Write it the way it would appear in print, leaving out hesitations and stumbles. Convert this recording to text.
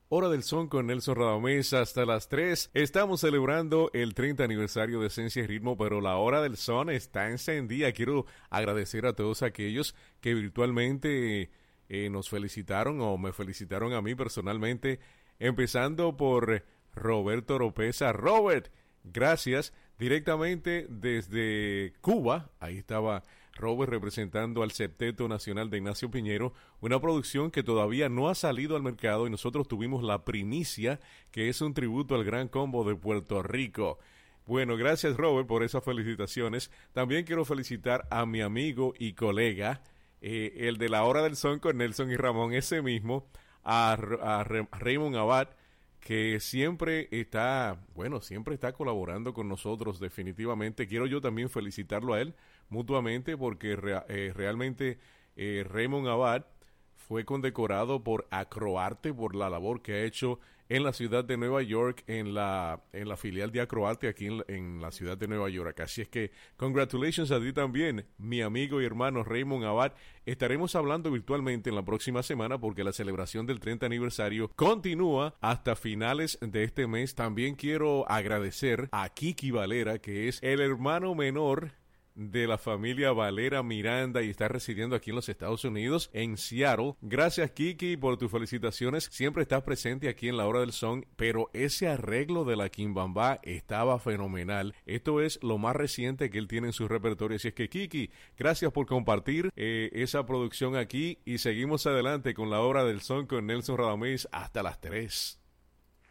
Hora del Son con Nelson Radamés hasta las 3. Estamos celebrando el 30 aniversario de Esencia y Ritmo, pero la Hora del Son está encendida. Quiero agradecer a todos aquellos que virtualmente nos felicitaron o me felicitaron a mí personalmente, empezando por Roberto Oropesa. Robert, gracias. Directamente desde Cuba, ahí estaba Robert representando al Septeto Nacional de Ignacio Piñero, una producción que todavía no ha salido al mercado y nosotros tuvimos la primicia, que es un tributo al Gran Combo de Puerto Rico. Bueno, gracias Robert por esas felicitaciones. También quiero felicitar a mi amigo y colega, el de la Hora del Son con Nelson y Ramón, ese mismo, a Raymond Abad, que siempre está colaborando con nosotros definitivamente. Quiero yo también felicitarlo a él mutuamente porque realmente Raymond Abad fue condecorado por Acroarte por la labor que ha hecho en la ciudad de Nueva York, en la filial de Acroarte aquí en la ciudad de Nueva York. Así es que, congratulations a ti también, mi amigo y hermano Raymond Abad. Estaremos hablando virtualmente en la próxima semana porque la celebración del 30 aniversario continúa hasta finales de este mes. También quiero agradecer a Kiki Valera, que es el hermano menor de la familia Valera Miranda y está residiendo aquí en los Estados Unidos, en Seattle. Gracias Kiki por tus felicitaciones, siempre estás presente aquí en la Hora del Son, pero ese arreglo de la Quimbamba estaba fenomenal. Esto es lo más reciente que él tiene en su repertorio, así es que Kiki, gracias por compartir esa producción aquí y seguimos adelante con la Hora del Son con Nelson Radamés hasta las 3.